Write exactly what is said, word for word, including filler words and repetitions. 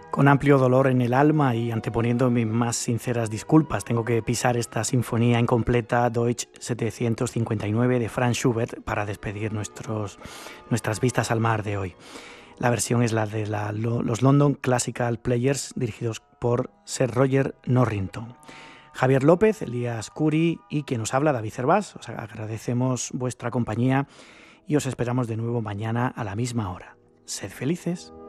Con amplio dolor en el alma y anteponiendo mis más sinceras disculpas, tengo que pisar esta sinfonía incompleta Deutsch setecientos cincuenta y nueve de Franz Schubert para despedir nuestros, nuestras vistas al mar de hoy. La versión es la de la, los London Classical Players, dirigidos por Sir Roger Norrington. Javier López, Elías Curi y quien nos habla, David Cervás. Os agradecemos vuestra compañía y os esperamos de nuevo mañana a la misma hora. Sed felices.